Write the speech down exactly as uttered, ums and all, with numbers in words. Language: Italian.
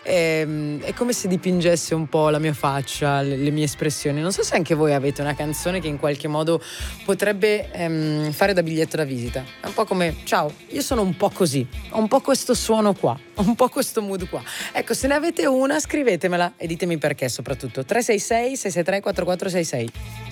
ehm, è come se dipingesse un po' la mia faccia, le, le mie espressioni. Non so se anche voi avete una canzone che in qualche modo potrebbe ehm, fare da biglietto da visita. È un po' come, ciao, io sono un po' così, ho un po' questo suono qua, ho un po' questo mood qua. Ecco, se ne avete una, scrivetemela e ditemi perché soprattutto. tre sei sei sei sei tre quattro quattro sei sei.